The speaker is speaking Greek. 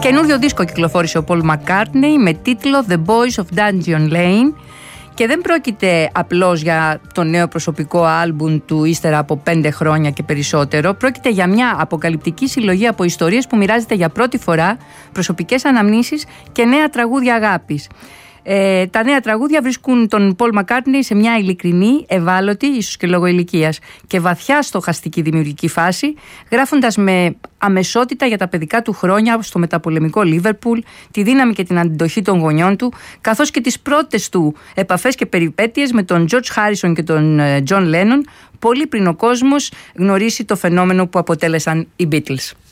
Καινούριο δίσκο κυκλοφόρησε ο Paul McCartney με τίτλο The Boys of Dungeon Lane. Και δεν πρόκειται απλώς για το νέο προσωπικό άλμπουμ του ύστερα από 5 χρόνια και περισσότερο. Πρόκειται για μια αποκαλυπτική συλλογή από ιστορίες που μοιράζεται για πρώτη φορά, προσωπικές αναμνήσεις και νέα τραγούδια αγάπης. Τα νέα τραγούδια βρίσκουν τον Paul McCartney σε μια ειλικρινή, ευάλωτη, ίσως και λόγω ηλικίας, και βαθιά στοχαστική δημιουργική φάση, γράφοντας με αμεσότητα για τα παιδικά του χρόνια στο μεταπολεμικό Λίβερπουλ, τη δύναμη και την αντιδοχή των γονιών του, καθώς και τις πρώτες του επαφές και περιπέτειες με τον George Harrison και τον John Lennon, πολύ πριν ο κόσμος γνωρίσει το φαινόμενο που αποτέλεσαν οι Beatles.